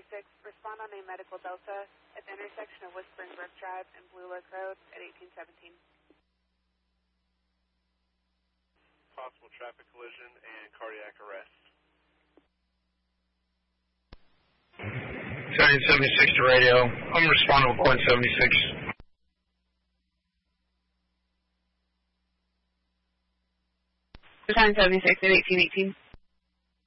respond on a medical delta at the intersection of Whispering Brook Drive and Blue Lake Road at 1817. Possible traffic collision and cardiac arrest. 976 to radio. I'm responding with 176. Time 76 at 1818.